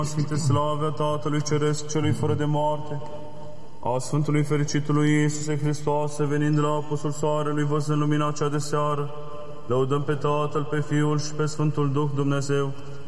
Sfinte slave a Tatălui Ceresc, celui fără de moarte, a Sfântului Fericitului Iisuse Hristoase, venind de la Apostol Soarelui, văzând lumina cea de seară, lăudăm pe Tatăl, pe Fiul și pe Sfântul Duh Dumnezeu.